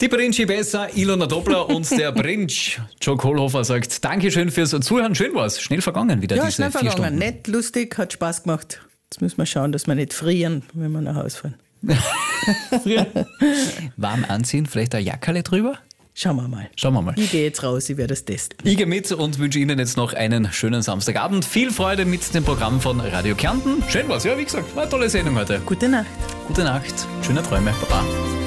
Die Brinchi besser, Ilona Doppler und der Brinch. Joe Kohlhofer sagt Dankeschön fürs Zuhören. Schön war's. Schnell vergangen wieder Ja, diese schnell 4 vergangen. Stunden. Nett, lustig, hat Spaß gemacht. Jetzt müssen wir schauen, dass wir nicht frieren, wenn wir nach Hause fahren. Warm anziehen, vielleicht ein Jackerle drüber? Schauen wir mal. Schauen wir mal. Ich gehe jetzt raus, ich werde das testen. Ich gehe mit und wünsche Ihnen jetzt noch einen schönen Samstagabend. Viel Freude mit dem Programm von Radio Kärnten. Schön war's. Ja, wie gesagt, war eine tolle Sendung heute. Gute Nacht. Gute Nacht, schöne Träume. Baba.